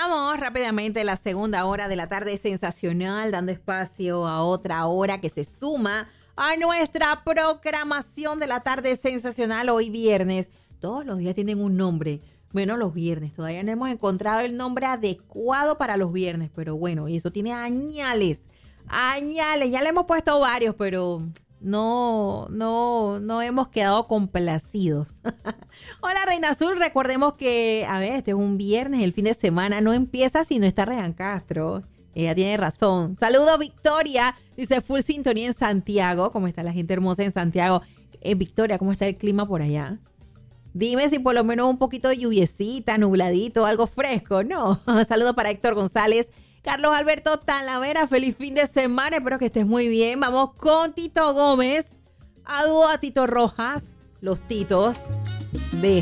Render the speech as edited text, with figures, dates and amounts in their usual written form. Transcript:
Comenzamos rápidamente la segunda hora de la tarde sensacional, dando espacio a otra hora que se suma a nuestra programación de la tarde sensacional hoy viernes. Todos los días tienen un nombre, menos los viernes. Todavía no hemos encontrado el nombre adecuado para los viernes, pero bueno, y eso tiene añales. Ya le hemos puesto varios, pero no hemos quedado complacidos. Hola, Reina Azul, recordemos que, este es un viernes, el fin de semana no empieza si no está Regan Castro. Ella tiene razón. Saludos, Victoria, dice full sintonía en Santiago. ¿Cómo está la gente hermosa en Santiago? Victoria, ¿cómo está el clima por allá? Dime si por lo menos un poquito de lluviecita, nubladito, algo fresco, ¿no? Saludos para Héctor González. Carlos Alberto Talavera, feliz fin de semana, espero que estés muy bien. Vamos con Tito Gómez, a dúo a Tito Rojas, los Titos de